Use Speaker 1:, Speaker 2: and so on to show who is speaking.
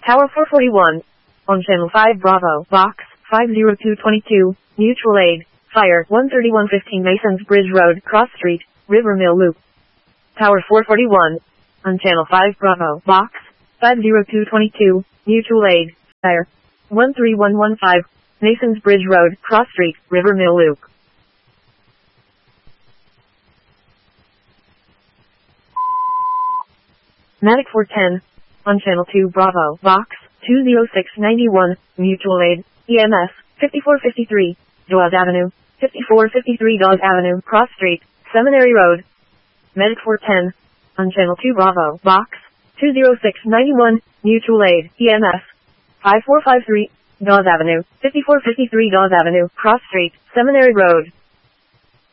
Speaker 1: Tower 441. On Channel 5 Bravo, Box 50222, Mutual Aid, Fire 13115 Masons Bridge Road, Cross Street, River Mill Loop. Tower 441. On Channel 5 Bravo, Box 50222, Mutual Aid, Fire 13115, Masons Bridge Road, Cross Street, River Mill Loop. Matic 410. On Channel 2 Bravo, Box 20691, Mutual Aid, EMS 5453, Dawes Avenue, 5453 Dawes Avenue, Cross Street, Seminary Road. Medic 410. On Channel 2 Bravo, Box 20691, Mutual Aid, EMS 5453, Dawes Avenue, 5453 Dawes Avenue, Cross Street, Seminary Road.